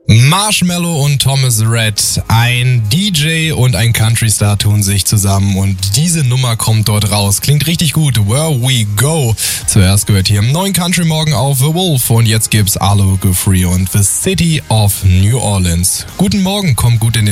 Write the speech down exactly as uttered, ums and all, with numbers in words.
Marshmello und Thomas Rhett, ein D J und ein Country-Star tun sich zusammen und diese Nummer kommt dort raus. Klingt richtig gut. Where We Go. Zuerst gehört hier im neuen Country Morgen auf The Wolf und jetzt gibt's Arlo Guthrie und The City of New Orleans. Guten Morgen, kommt gut in den